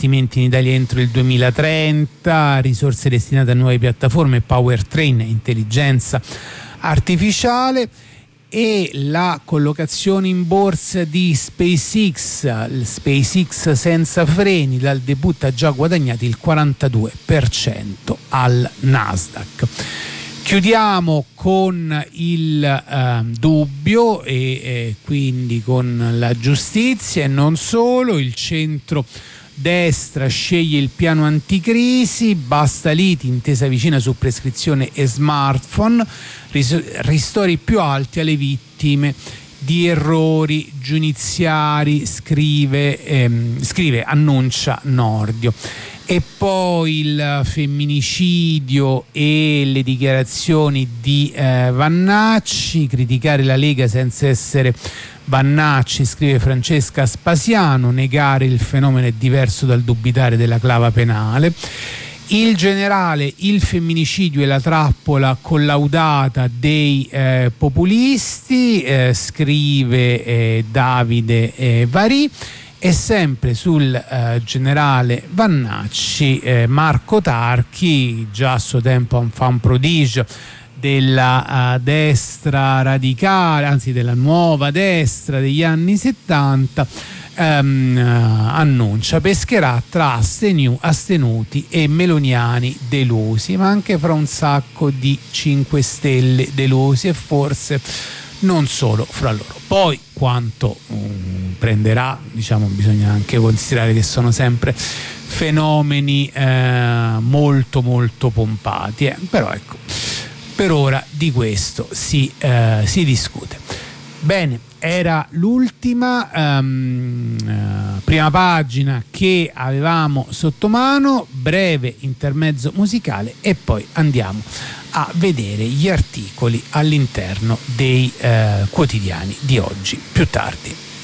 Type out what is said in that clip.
investimenti in Italia entro il 2030, risorse destinate a nuove piattaforme, powertrain e intelligenza artificiale, e la collocazione in borsa di SpaceX senza freni, dal debutto ha già guadagnato il 42% al Nasdaq. Chiudiamo con il dubbio e quindi con la giustizia, e non solo. Il centro-destra sceglie il piano anticrisi, basta liti, intesa vicina su prescrizione e smartphone, ristori più alti alle vittime di errori giudiziari, scrive annuncia Nordio. E poi il femminicidio e le dichiarazioni di Vannacci, criticare la Lega senza essere Vannacci, scrive Francesca Spasiano, negare il fenomeno è diverso dal dubitare della clava penale. Il generale, il femminicidio e la trappola collaudata dei populisti, scrive Davide Varì. E sempre sul generale Vannacci, Marco Tarchi, già a suo tempo fa un prodigio della destra radicale, anzi della nuova destra degli anni 70, annuncia pescherà tra astenuti e meloniani delusi, ma anche fra un sacco di 5 Stelle delusi, e forse non solo fra loro. Poi quanto prenderà, diciamo, bisogna anche considerare che sono sempre fenomeni molto molto pompati, però ecco, per ora di questo si discute. Bene, era l'ultima prima pagina che avevamo sotto mano, breve intermezzo musicale e poi andiamo a vedere gli articoli all'interno dei quotidiani di oggi più tardi.